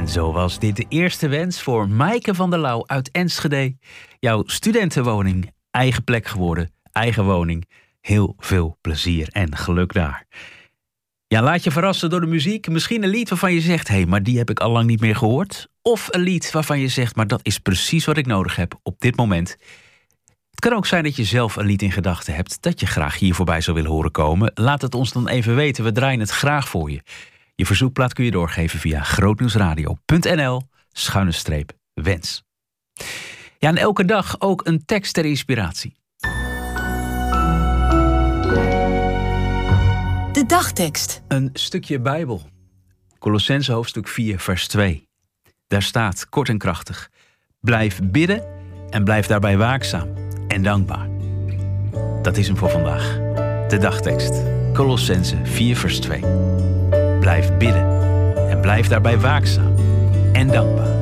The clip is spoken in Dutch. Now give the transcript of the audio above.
En zo was dit de eerste wens voor Maaike van der Lauw uit Enschede. Jouw studentenwoning, eigen plek geworden, eigen woning. Heel veel plezier en geluk daar. Ja, laat je verrassen door de muziek. Misschien een lied waarvan je zegt, hé, maar die heb ik al lang niet meer gehoord. Of een lied waarvan je zegt, maar dat is precies wat ik nodig heb op dit moment. Het kan ook zijn dat je zelf een lied in gedachten hebt dat je graag hier voorbij zou willen horen komen. Laat het ons dan even weten, we draaien het graag voor je. Je verzoekplaat kun je doorgeven via grootnieuwsradio.nl/wens. Ja, en elke dag ook een tekst ter inspiratie. De dagtekst. Een stukje Bijbel. Kolossenzen hoofdstuk 4 vers 2. Daar staat, kort en krachtig: blijf bidden en blijf daarbij waakzaam en dankbaar. Dat is hem voor vandaag. De dagtekst. Kolossenzen 4 vers 2. Blijf bidden en blijf daarbij waakzaam en dankbaar.